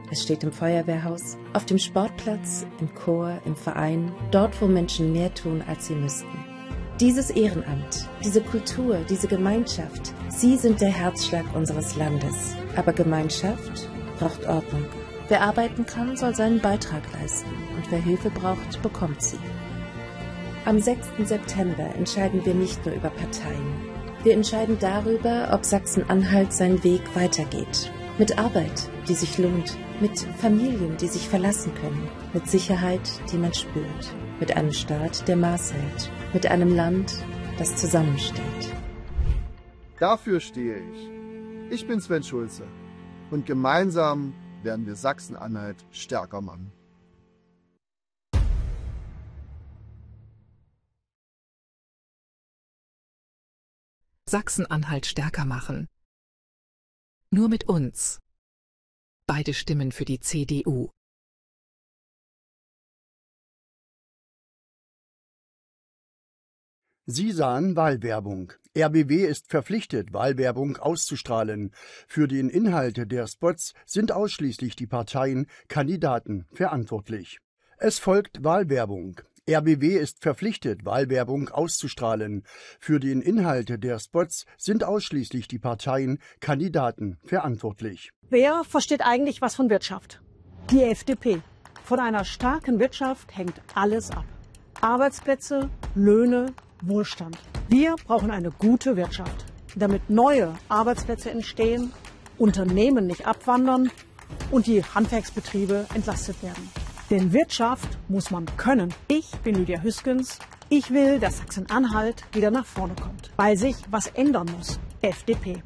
Es steht im Feuerwehrhaus, auf dem Sportplatz, im Chor, im Verein, dort, wo Menschen mehr tun, als sie müssten. Dieses Ehrenamt, diese Kultur, diese Gemeinschaft, sie sind der Herzschlag unseres Landes. Aber Gemeinschaft braucht Ordnung. Wer arbeiten kann, soll seinen Beitrag leisten. Und wer Hilfe braucht, bekommt sie. Am 6. September entscheiden wir nicht nur über Parteien. Wir entscheiden darüber, ob Sachsen-Anhalt seinen Weg weitergeht. Mit Arbeit, die sich lohnt. Mit Familien, die sich verlassen können. Mit Sicherheit, die man spürt. Mit einem Staat, der Maß hält. Mit einem Land, das zusammensteht. Dafür stehe ich. Ich bin Sven Schulze. Und gemeinsam werden wir Sachsen-Anhalt stärker machen. Sachsen-Anhalt stärker machen. Nur mit uns. Beide Stimmen für die CDU. Sie sahen Wahlwerbung. RBW ist verpflichtet, Wahlwerbung auszustrahlen. Für die Inhalte der Spots sind ausschließlich die Parteien, Kandidaten verantwortlich. Es folgt Wahlwerbung. RBW ist verpflichtet, Wahlwerbung auszustrahlen. Für die Inhalte der Spots sind ausschließlich die Parteien, Kandidaten verantwortlich. Wer versteht eigentlich was von Wirtschaft? Die FDP. Von einer starken Wirtschaft hängt alles ab. Arbeitsplätze, Löhne, Wohlstand. Wir brauchen eine gute Wirtschaft, damit neue Arbeitsplätze entstehen, Unternehmen nicht abwandern und die Handwerksbetriebe entlastet werden. Denn Wirtschaft muss man können. Ich bin Lydia Hüskens. Ich will, dass Sachsen-Anhalt wieder nach vorne kommt, weil sich was ändern muss. FDP.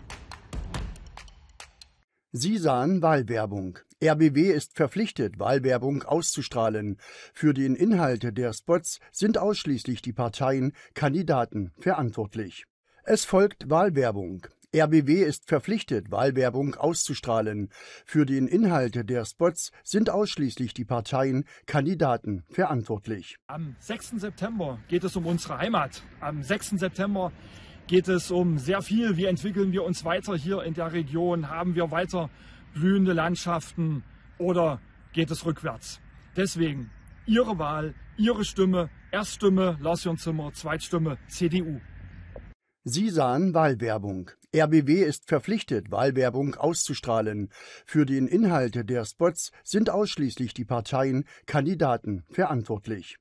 Sie sahen Wahlwerbung. RBW ist verpflichtet, Wahlwerbung auszustrahlen. Für die Inhalte der Spots sind ausschließlich die Parteien, Kandidaten verantwortlich. Es folgt Wahlwerbung. RBW ist verpflichtet, Wahlwerbung auszustrahlen. Für die Inhalte der Spots sind ausschließlich die Parteien, Kandidaten verantwortlich. Am 6. September geht es um unsere Heimat. Am 6. September geht es um sehr viel. Wie entwickeln wir uns weiter hier in der Region? Haben wir weiter blühende Landschaften oder geht es rückwärts? Deswegen Ihre Wahl, Ihre Stimme. Erststimme Lars-Jörn Zimmer, Zweitstimme CDU. Sie sahen Wahlwerbung. RBW ist verpflichtet, Wahlwerbung auszustrahlen. Für die Inhalte der Spots sind ausschließlich die Parteien, Kandidaten verantwortlich.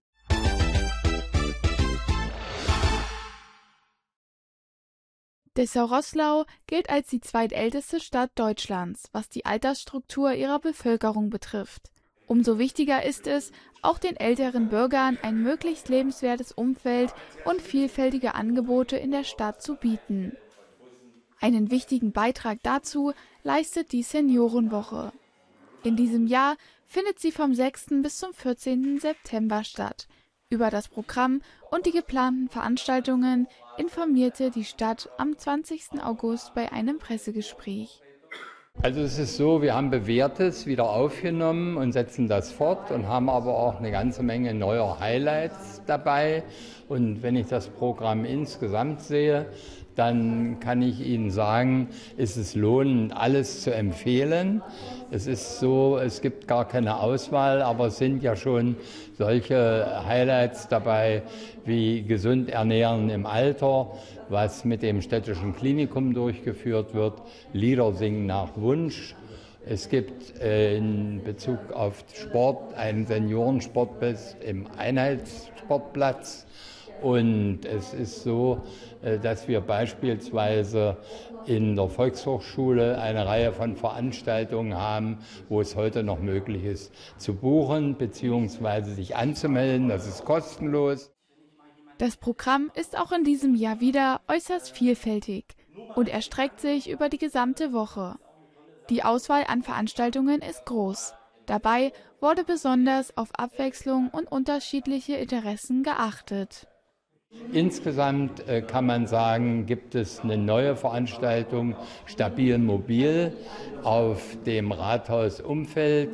Dessau-Roßlau gilt als die zweitälteste Stadt Deutschlands, was die Altersstruktur ihrer Bevölkerung betrifft. Umso wichtiger ist es, auch den älteren Bürgern ein möglichst lebenswertes Umfeld und vielfältige Angebote in der Stadt zu bieten. Einen wichtigen Beitrag dazu leistet die Seniorenwoche. In diesem Jahr findet sie vom 6. bis zum 14. September statt. Über das Programm und die geplanten Veranstaltungen informierte die Stadt am 20. August bei einem Pressegespräch. Also es ist so, wir haben Bewährtes wieder aufgenommen und setzen das fort und haben aber auch eine ganze Menge neuer Highlights dabei. Und wenn ich das Programm insgesamt sehe, dann kann ich Ihnen sagen, ist es lohnend, alles zu empfehlen. Es ist so, es gibt gar keine Auswahl, aber es sind ja schon solche Highlights dabei wie gesund ernähren im Alter, was mit dem städtischen Klinikum durchgeführt wird, Lieder singen nach Wunsch. Es gibt in Bezug auf Sport einen Seniorensportplatz im Einheitssportplatz. Und es ist so, dass wir beispielsweise in der Volkshochschule eine Reihe von Veranstaltungen haben, wo es heute noch möglich ist zu buchen bzw. sich anzumelden. Das ist kostenlos. Das Programm ist auch in diesem Jahr wieder äußerst vielfältig und erstreckt sich über die gesamte Woche. Die Auswahl an Veranstaltungen ist groß. Dabei wurde besonders auf Abwechslung und unterschiedliche Interessen geachtet. Insgesamt kann man sagen, gibt es eine neue Veranstaltung Stabil Mobil auf dem Rathausumfeld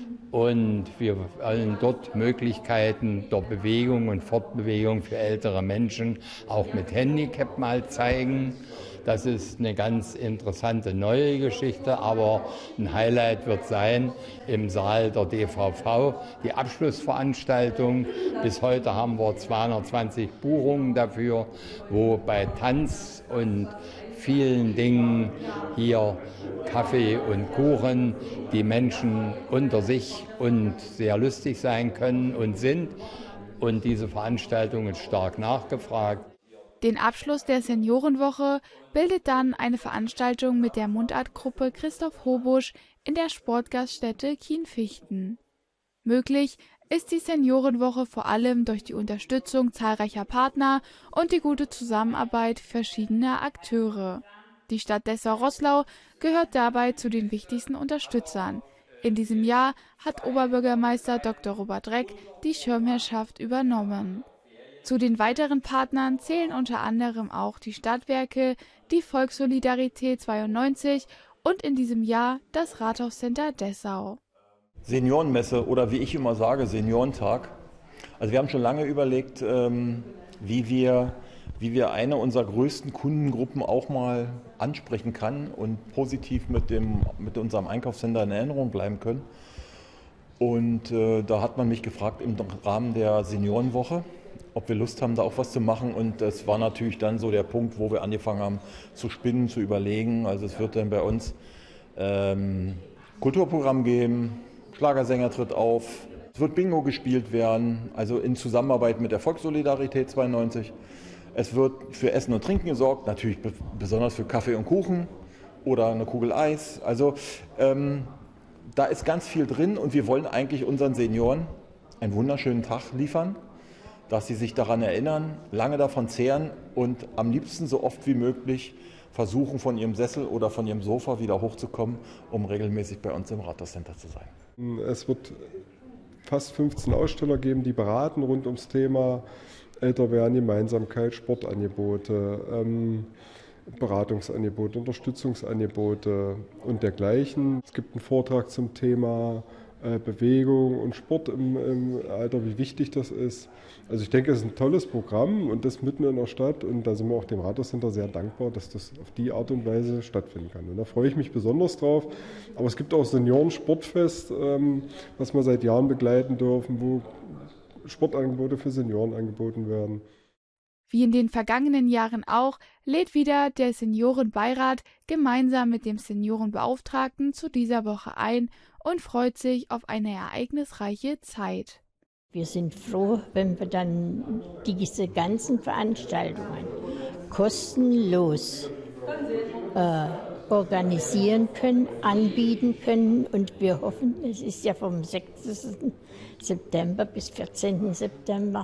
und wir wollen dort Möglichkeiten der Bewegung und Fortbewegung für ältere Menschen auch mit Handicap mal zeigen. Das ist eine ganz interessante neue Geschichte, aber ein Highlight wird sein im Saal der DVV die Abschlussveranstaltung. Bis heute haben wir 220 Buchungen dafür, wo bei Tanz und vielen Dingen hier Kaffee und Kuchen die Menschen unter sich und sehr lustig sein können und sind. Und diese Veranstaltung ist stark nachgefragt. Den Abschluss der Seniorenwoche bildet dann eine Veranstaltung mit der Mundartgruppe Christoph Hobusch in der Sportgaststätte Kienfichten. Möglich ist die Seniorenwoche vor allem durch die Unterstützung zahlreicher Partner und die gute Zusammenarbeit verschiedener Akteure. Die Stadt Dessau-Roßlau gehört dabei zu den wichtigsten Unterstützern. In diesem Jahr hat Oberbürgermeister Dr. Robert Reck die Schirmherrschaft übernommen. Zu den weiteren Partnern zählen unter anderem auch die Stadtwerke, die Volkssolidarität 92 und in diesem Jahr das Rathauscenter Dessau. Seniorenmesse oder wie ich immer sage, Seniorentag. Also wir haben schon lange überlegt, wie wir eine unserer größten Kundengruppen auch mal ansprechen kann und positiv mit unserem Einkaufscenter in Erinnerung bleiben können. Und da hat man mich gefragt im Rahmen der Seniorenwoche, ob wir Lust haben, da auch was zu machen. Und das war natürlich dann so der Punkt, wo wir angefangen haben zu spinnen, zu überlegen. Also es wird dann bei uns Kulturprogramm geben, Schlagersänger tritt auf, es wird Bingo gespielt werden, also in Zusammenarbeit mit der Volkssolidarität 92. Es wird für Essen und Trinken gesorgt, natürlich besonders für Kaffee und Kuchen oder eine Kugel Eis. Also da ist ganz viel drin und wir wollen eigentlich unseren Senioren einen wunderschönen Tag liefern, dass sie sich daran erinnern, lange davon zehren und am liebsten so oft wie möglich versuchen, von ihrem Sessel oder von ihrem Sofa wieder hochzukommen, um regelmäßig bei uns im Rathauscenter zu sein. Es wird fast 15 Aussteller geben, die beraten rund ums Thema Älterwerden, Gemeinsamkeit, Sportangebote, Beratungsangebote, Unterstützungsangebote und dergleichen. Es gibt einen Vortrag zum Thema Bewegung und Sport im Alter, wie wichtig das ist. Also ich denke, es ist ein tolles Programm und das mitten in der Stadt und da sind wir auch dem Rathauscenter sehr dankbar, dass das auf die Art und Weise stattfinden kann. Und da freue ich mich besonders drauf. Aber es gibt auch Senioren-Sportfest, was wir seit Jahren begleiten dürfen, wo Sportangebote für Senioren angeboten werden. Wie in den vergangenen Jahren auch, lädt wieder der Seniorenbeirat gemeinsam mit dem Seniorenbeauftragten zu dieser Woche ein und freut sich auf eine ereignisreiche Zeit. Wir sind froh, wenn wir dann diese ganzen Veranstaltungen kostenlos organisieren können, anbieten können. Und wir hoffen, es ist ja vom 6. September bis 14. September,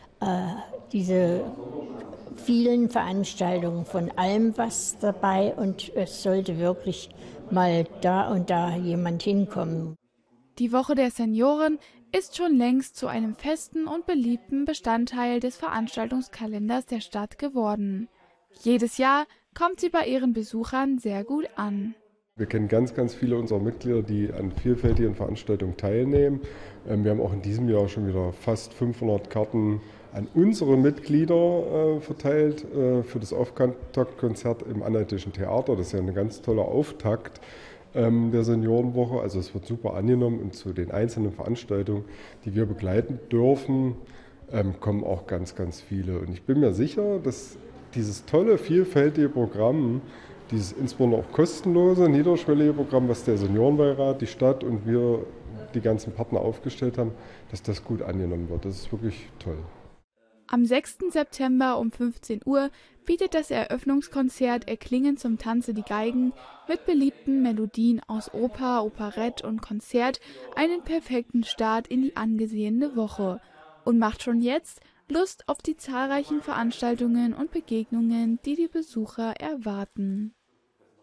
diese vielen Veranstaltungen, von allem was dabei und es sollte wirklich mal da und da jemand hinkommen. Die Woche der Senioren ist schon längst zu einem festen und beliebten Bestandteil des Veranstaltungskalenders der Stadt geworden. Jedes Jahr kommt sie bei ihren Besuchern sehr gut an. Wir kennen ganz, ganz viele unserer Mitglieder, die an vielfältigen Veranstaltungen teilnehmen. Wir haben auch in diesem Jahr schon wieder fast 500 Karten an unsere Mitglieder verteilt für das Auftaktkonzert im Anhaltischen Theater. Das ist ja ein ganz toller Auftakt der Seniorenwoche. Also es wird super angenommen und zu den einzelnen Veranstaltungen, die wir begleiten dürfen, kommen auch ganz, ganz viele. Und ich bin mir sicher, dass dieses tolle, vielfältige Programm, dieses insbesondere auch kostenlose, niederschwellige Programm, was der Seniorenbeirat, die Stadt und wir, die ganzen Partner aufgestellt haben, dass das gut angenommen wird. Das ist wirklich toll. Am 6. September um 15 Uhr bietet das Eröffnungskonzert Erklingen zum Tanze die Geigen mit beliebten Melodien aus Oper, Operette und Konzert einen perfekten Start in die angesehene Woche und macht schon jetzt Lust auf die zahlreichen Veranstaltungen und Begegnungen, die die Besucher erwarten.